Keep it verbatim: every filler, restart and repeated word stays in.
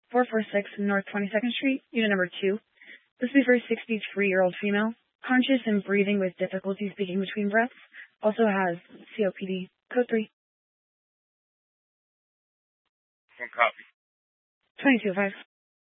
four forty-six North twenty-second Street, unit number two. This will be for a sixty-three-year-old female, conscious and breathing with difficulty speaking between breaths. Also has C O P D. Code three. One copy. twenty-two oh five.